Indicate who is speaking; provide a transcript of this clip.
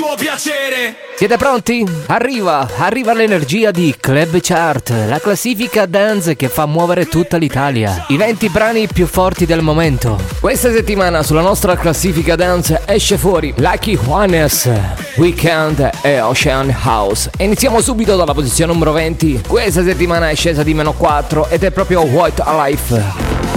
Speaker 1: tuo piacere.
Speaker 2: Siete pronti? Arriva l'energia di Club Chart, la classifica dance che fa muovere tutta l'Italia. I 20 brani più forti del momento. Questa settimana sulla nostra classifica dance esce fuori Lucky Juanes, Weekend e Ocean House. E iniziamo subito dalla posizione numero 20. Questa settimana è scesa di -4 ed è proprio White Alive.